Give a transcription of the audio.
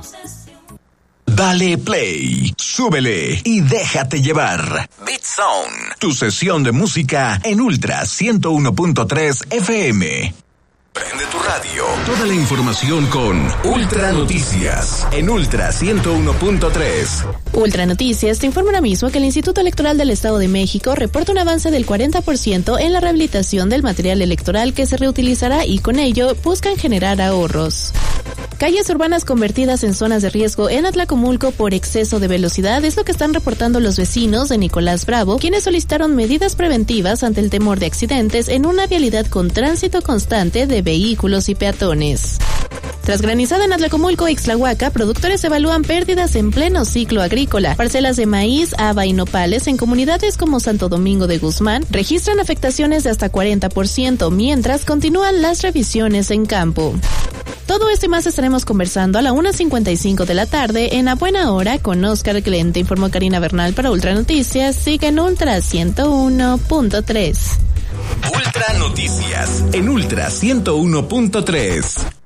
Dale play, súbele y déjate llevar. Beat Zone, tu sesión de música en Ultra 101.3 FM. Prende tu radio. Toda la información con Ultra Noticias en Ultra 101.3. Ultra Noticias te informa ahora mismo que el Instituto Electoral del Estado de México reporta un avance del 40% en la rehabilitación del material electoral que se reutilizará y con ello buscan generar ahorros. Calles urbanas convertidas en zonas de riesgo en Atlacomulco por exceso de velocidad es lo que están reportando los vecinos de Nicolás Bravo, quienes solicitaron medidas preventivas ante el temor de accidentes en una vialidad con tránsito constante de vehículos y peatones. Tras granizada en Atlacomulco y Ixtlahuaca, productores evalúan pérdidas en pleno ciclo agrícola. Parcelas de maíz, haba y nopales en comunidades como Santo Domingo de Guzmán registran afectaciones de hasta 40%, mientras continúan las revisiones en campo. Todo esto y más estaremos conversando a la 1:55 de la tarde en A Buena Hora con Oscar Glenn. Te informó Karina Bernal para Ultra Noticias. Sigue en Ultra 101.3. Ultra Noticias en Ultra 101.3.